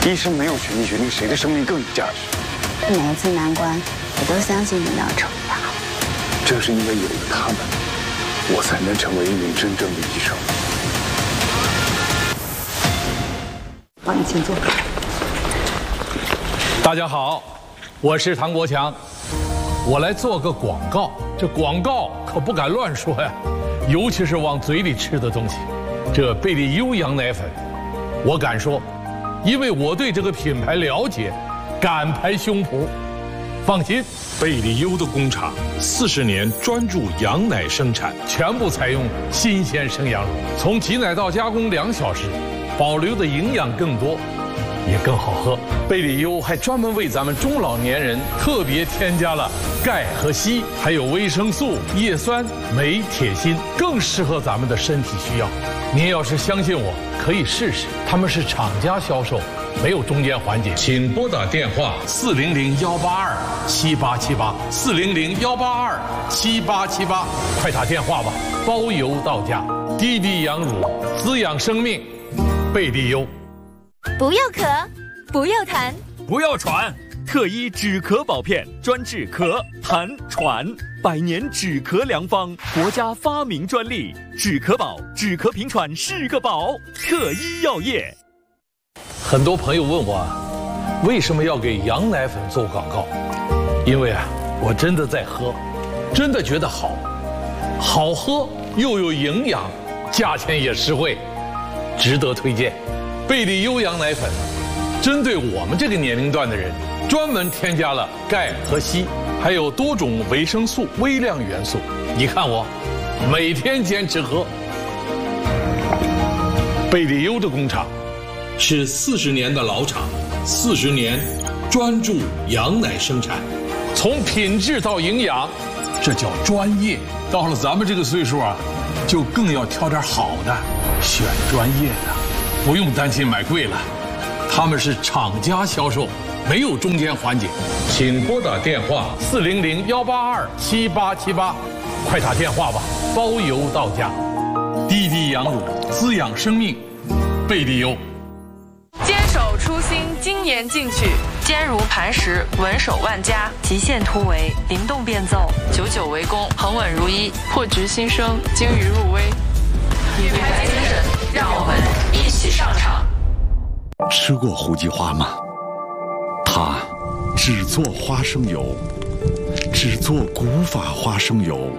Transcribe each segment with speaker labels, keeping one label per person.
Speaker 1: 医生没有权利决定谁的生命更有价值。
Speaker 2: 每一次难关，我都相信你们要成大。
Speaker 1: 正是因为有了他们，我才能成为一名真正的医生。
Speaker 2: 帮你请坐。
Speaker 3: 大家好，我是唐国强，我来做个广告。这广告可不敢乱说呀，尤其是往嘴里吃的东西。这贝利优羊奶粉，我敢说，因为我对这个品牌了解，敢拍胸脯。放心，贝利优的工厂40年专注羊奶生产，全部采用新鲜生羊乳，从挤奶到加工2小时，保留的营养更多，也更好喝。贝利优还专门为咱们中老年人特别添加了钙和硒，还有维生素、叶酸、镁、铁、锌，更适合咱们的身体需要。您要是相信我，可以试试。他们是厂家销售，没有中间环节。请拨打电话400-182-7878，400-182-7878，快打电话吧，包邮到家。滴滴羊乳，滋养生命，贝利优。
Speaker 4: 不要咳，不要痰，
Speaker 5: 不要喘，特医止咳宝片专治咳、痰、喘，100年止咳良方，国家发明专利，止咳宝，止咳平喘是个宝，特医药业。
Speaker 3: 很多朋友问我，为什么要给羊奶粉做广告？因为我真的在喝，真的觉得好，好喝又有营养，价钱也实惠，值得推荐。贝利优羊奶粉，针对我们这个年龄段的人，专门添加了钙和硒，还有多种维生素、微量元素。你看我，每天坚持喝。贝利优的工厂是40年的老厂，40年专注羊奶生产，从品质到营养，这叫专业。到了咱们这个岁数就更要挑点好的，选专业的。不用担心买贵了，他们是厂家销售，没有中间环节。请拨打电话400-182-7878，快打电话吧，包邮到家。滴滴羊乳，滋养生命，贝利优。
Speaker 6: 坚守初心，精研进取，坚如磐石，稳守万家，极限突围，灵动变奏，久久为功，恒稳如一，破局新生，精于入微。女排精神，让我们一起上场。
Speaker 7: 吃过胡记花吗？它只做花生油，只做古法花生油，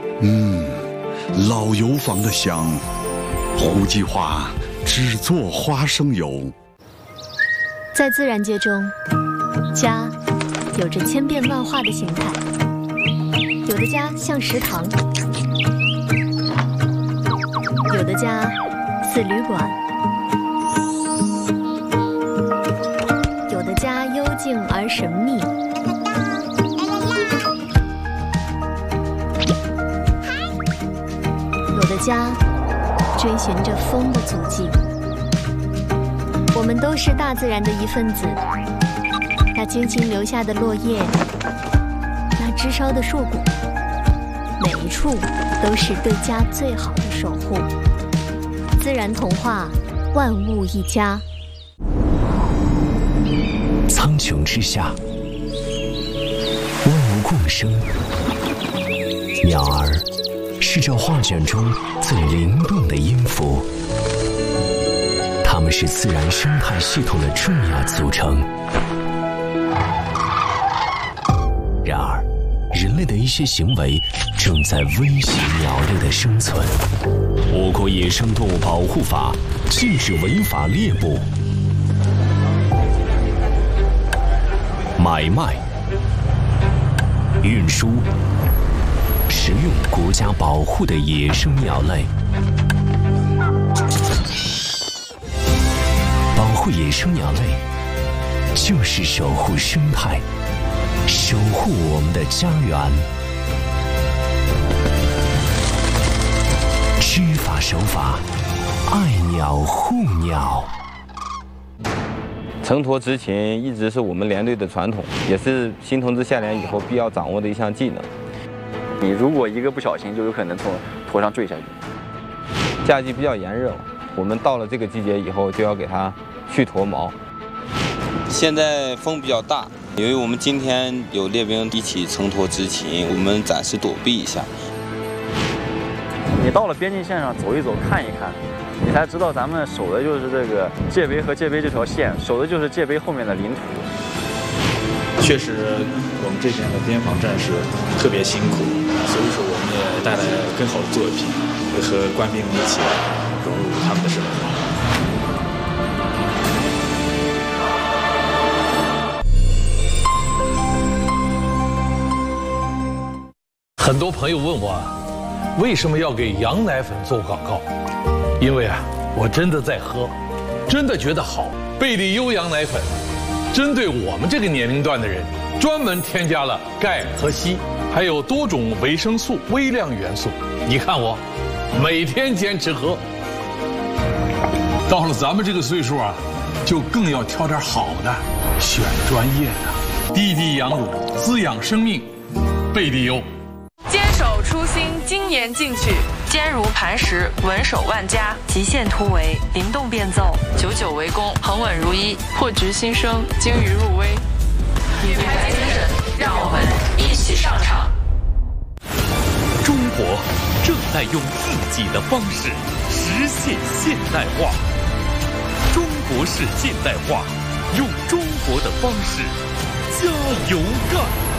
Speaker 7: 老油坊的香。胡记花只做花生油。
Speaker 4: 在自然界中，家有着千变万化的形态，有的家像食堂，有的家似旅馆，有的家幽静而神秘，有的家追寻着风的足迹。我们都是大自然的一份子，那精心留下的落叶，那枝梢的硕果，每一处都是对家最好的守护。自然童话，万物一家。
Speaker 8: 苍穹之下，万物共生。鸟儿是这画卷中最灵动的音符，它们是自然生态系统的重要组成。然而，人类的一些行为正在威胁鸟类的生存。我国野生动物保护法禁止违法猎捕、买卖、运输、食用国家保护的野生鸟类。保护野生鸟类，就是守护生态，守护我们的家园。知法守法，爱鸟护鸟。
Speaker 9: 承托执勤一直是我们连队的传统，也是新同志下连以后必要掌握的一项技能。
Speaker 10: 你如果一个不小心，就有可能从头上坠下去。
Speaker 9: 夏季比较炎热，我们到了这个季节以后，就要给它去脱毛。 现在风比较大，由于我们今天有列兵一起承托执勤，我们暂时躲避一下。
Speaker 10: 你到了边境线上走一走、看一看，你才知道咱们守的就是这个界碑和界碑这条线，守的就是界碑后面的领土。
Speaker 11: 确实，我们这边的边防战士特别辛苦，所以说我们也带来更好的作品，和官兵一起融入他们的生活。
Speaker 3: 很多朋友问我，为什么要给羊奶粉做广告？因为啊，我真的在喝，真的觉得好。贝利优羊奶粉，针对我们这个年龄段的人，专门添加了钙和硒，还有多种维生素、微量元素。你看我，每天坚持喝。到了咱们这个岁数啊，就更要挑点好的，选专业的，滴滴羊乳，滋养生命，贝利优。
Speaker 6: 坚守初心，精研进取，坚如磐石，稳守万家，极限突围，灵动变奏，久久为功，恒稳如一，破局新生，精于入微。女排精神，让我们一起上场。
Speaker 5: 中国正在用自己的方式实现现代化，中国式现代化，用中国的方式加油干。